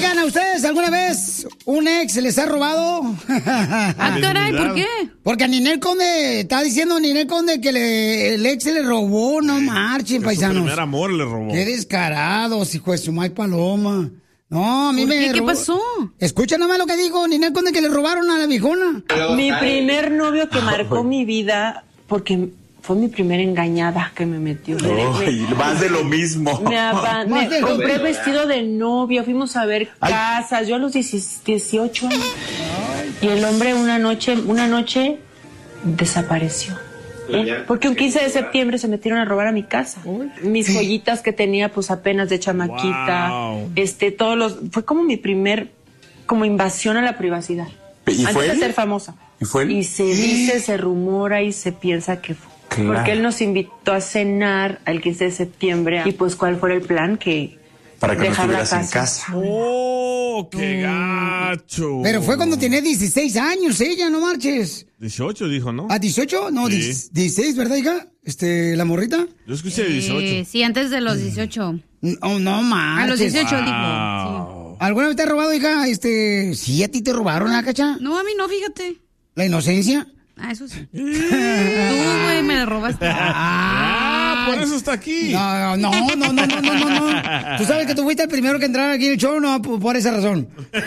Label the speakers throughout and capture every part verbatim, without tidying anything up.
Speaker 1: Oigan, ¿a ustedes alguna vez un ex les ha robado?
Speaker 2: Ah, caray, ¿por qué?
Speaker 1: Porque a Ninel Conde, está diciendo Ninel Conde que le, el ex se le robó, no marchen,
Speaker 3: Que
Speaker 1: paisanos.
Speaker 3: Su primer amor le robó.
Speaker 1: Qué descarados, hijo de su Mike Paloma. No, a mí
Speaker 2: ¿Por
Speaker 1: me...
Speaker 2: qué? ¿Qué
Speaker 1: robó-
Speaker 2: pasó?
Speaker 1: Escucha nada más lo que dijo Ninel Conde, que le robaron a la viejona.
Speaker 4: Mi primer novio que marcó mi vida, porque fue mi primera engañada que me metió.
Speaker 5: Ay, más de lo mismo.
Speaker 4: Me, aba-
Speaker 1: Más
Speaker 4: me
Speaker 1: de lo
Speaker 4: compré
Speaker 1: mismo.
Speaker 4: vestido de novio, fuimos a ver
Speaker 5: Ay.
Speaker 4: casas, yo a los dieciocho años. Y el hombre una noche, una noche desapareció. ¿Eh? Porque un quince de septiembre se metieron a robar a mi casa. Mis joyitas que tenía pues apenas de chamaquita.
Speaker 3: Wow.
Speaker 4: Este, todos los, fue como mi primer, como invasión a la privacidad.
Speaker 5: ¿Y
Speaker 4: Antes
Speaker 5: fue
Speaker 4: de
Speaker 5: él?
Speaker 4: ser famosa.
Speaker 5: ¿Y fue él?
Speaker 4: Y se dice, se rumora y se piensa que fue.
Speaker 5: Claro.
Speaker 4: Porque él nos invitó a cenar el quince de septiembre. Y pues, ¿cuál fue el plan? Que
Speaker 5: Para que no
Speaker 4: dejar la
Speaker 5: estuvieras en casa.
Speaker 3: ¡Oh, qué gacho!
Speaker 1: Pero fue cuando tenía dieciséis años ella, no marches.
Speaker 3: dieciocho dijo, ¿no?
Speaker 1: ¿A dieciocho? No,
Speaker 3: Sí.
Speaker 1: diez- dieciséis, ¿verdad, hija? Este, la morrita.
Speaker 3: Yo escuché
Speaker 2: Eh,
Speaker 3: dieciocho.
Speaker 2: sí, antes de los dieciocho.
Speaker 1: No, no
Speaker 2: A
Speaker 1: marches.
Speaker 2: los dieciocho dijo.
Speaker 3: Wow.
Speaker 1: ¿Alguna vez te ha robado, hija? Este, sí, a ti te robaron la cacha.
Speaker 2: Sí. No, a mí no, fíjate.
Speaker 1: La inocencia.
Speaker 2: Ah, eso sí. Tú, güey, me la robaste.
Speaker 3: Ah, por eso está aquí.
Speaker 1: No, no, no, no, no, no, no, no. Tú sabes que tú fuiste el primero que entrar aquí en el show, no, por, por esa razón.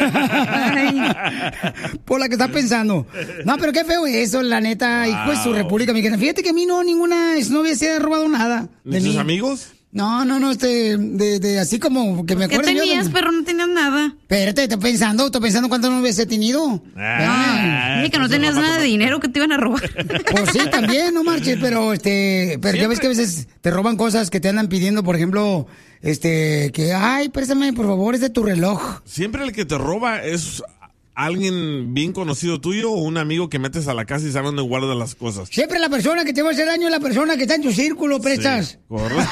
Speaker 1: Por la que estás pensando. No, pero qué feo eso, la neta, hijo de su república mexicana. Fíjate que a mí no, ninguna exnovia se ha robado nada.
Speaker 3: ¿De
Speaker 1: De
Speaker 3: tus
Speaker 1: mí.
Speaker 3: amigos?
Speaker 1: No, no, no, este, de, de así como que me
Speaker 2: ¿Qué
Speaker 1: acuerdo yo de-
Speaker 2: tenías, perro? No tenías nada.
Speaker 1: Espérate, estoy pensando, estoy pensando cuántas novias he tenido.
Speaker 3: Ah,
Speaker 2: Dije que no
Speaker 3: pues,
Speaker 2: tenías
Speaker 3: mamá,
Speaker 2: nada de
Speaker 3: mamá.
Speaker 2: dinero que te iban a robar.
Speaker 1: Pues sí, también, no marches, pero este, pero ya ves que a veces te roban cosas que te andan pidiendo, por ejemplo, este, que, ay, préstame, por favor, es de tu reloj.
Speaker 3: Siempre el que te roba es alguien bien conocido tuyo o un amigo que metes a la casa y sabe dónde guarda las cosas.
Speaker 1: Siempre la persona que te va a hacer daño es la persona que está en tu círculo, prestas.
Speaker 3: Sí, correcto.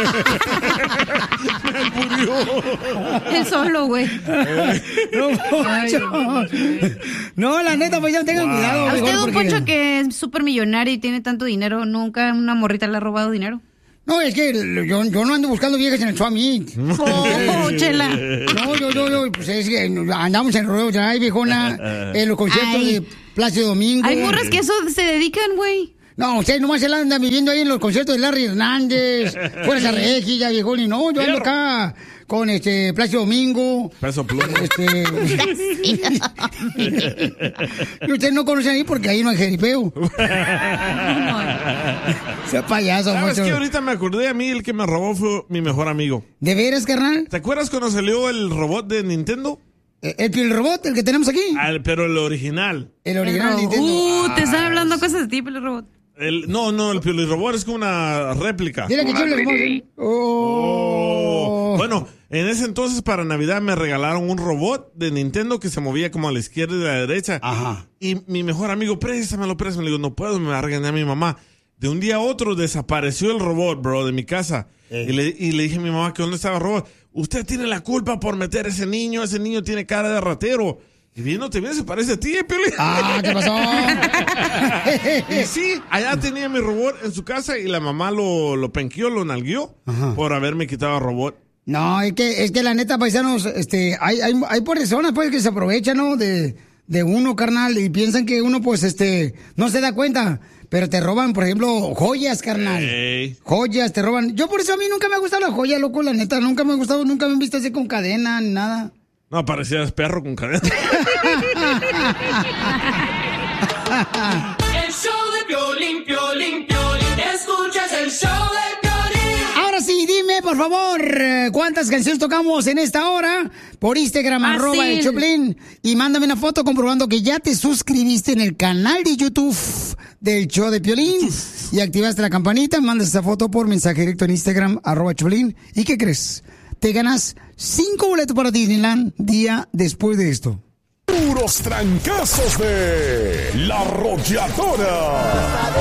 Speaker 3: Me murió.
Speaker 2: Él solo, güey.
Speaker 1: No, Poncho. No, la neta, pues ya tengan
Speaker 3: Wow.
Speaker 1: cuidado.
Speaker 2: A usted,
Speaker 1: mejor,
Speaker 2: don
Speaker 1: porque-
Speaker 2: Poncho, que es súper millonario y tiene tanto dinero, ¿nunca una morrita le ha robado dinero?
Speaker 1: No, es que yo, yo no ando buscando viejas en el Swami.
Speaker 2: Oh, chela.
Speaker 1: No, yo, yo, yo, pues es que andamos en rodeo ya, hay viejona, en los conciertos
Speaker 2: Ay.
Speaker 1: de Plácido Domingo.
Speaker 2: Hay morras que eso se dedican, güey.
Speaker 1: No, ustedes nomás se la andan viviendo ahí en los conciertos de Larry Hernández, Fuerza Regia, viejón, y no, yo ando acá con este Plácido Domingo.
Speaker 3: Peso pluma.
Speaker 1: Este... y ustedes no conocen ahí porque ahí no hay jeripeo. Sea payaso,
Speaker 3: ¿Sabes
Speaker 1: mucho.
Speaker 3: qué? Ahorita me acordé, a mí el que me robó fue mi mejor amigo.
Speaker 1: ¿De veras, carnal?
Speaker 3: ¿Te acuerdas cuando salió el robot de Nintendo?
Speaker 1: ¿El, el Piel Robot, el que tenemos aquí?
Speaker 3: Al- pero el original.
Speaker 1: El original
Speaker 2: Pero,
Speaker 1: Nintendo.
Speaker 2: Uh, te están hablando cosas de ti, el robot.
Speaker 3: El, no, no, el Pioli Robot es como una réplica.
Speaker 1: Dile que chule como...
Speaker 3: Oh.
Speaker 1: Oh.
Speaker 3: Bueno, en ese entonces para Navidad me regalaron un robot de Nintendo que se movía como a la izquierda y a la derecha.
Speaker 1: Ajá.
Speaker 3: Y mi mejor amigo, préstamelo, préstamelo. Le digo, no puedo, me va a regañar mi mamá. De un día a otro desapareció el robot, bro, de mi casa. Y, le, y le dije a mi mamá que dónde estaba el robot. Usted tiene la culpa por meter a ese niño. Ese niño tiene cara de ratero. Y viendo, te vienes, se parece a ti, ¿eh, Pioli?
Speaker 1: Ah, ¿qué pasó?
Speaker 3: Y sí, allá tenía mi robot en su casa y la mamá lo, lo penqueó, lo nalgueó
Speaker 1: Ajá.
Speaker 3: por haberme quitado el robot.
Speaker 1: No, es que, es que la neta, paisanos, este, hay, hay, hay personas, pues, que se aprovechan, ¿no? De, de uno, carnal, y piensan que uno, pues, este, no se da cuenta. Pero te roban, por ejemplo, joyas, carnal.
Speaker 3: Ey.
Speaker 1: Joyas, te roban. Yo por eso a mí nunca me ha gustado la joya, loco, la neta. Nunca me ha gustado, nunca me he visto así con cadena, ni nada.
Speaker 3: No, parecías perro con cadena.
Speaker 6: El show de Piolín, Piolín, Piolín. Escuchas el show de Piolín.
Speaker 1: Ahora sí, dime, por favor, eh, ¿cuántas canciones tocamos en esta hora? Por Instagram,
Speaker 2: Fácil.
Speaker 1: arroba el Choplin. Y mándame una foto comprobando que ya te suscribiste en el canal de YouTube del show de Piolín. Y activaste la campanita, mandas esa foto por mensaje directo en Instagram, arroba Choplin. ¿Y qué crees? Te ganas cinco boletos para Disneyland día después de esto.
Speaker 7: Puros trancazos de La Arrolladora.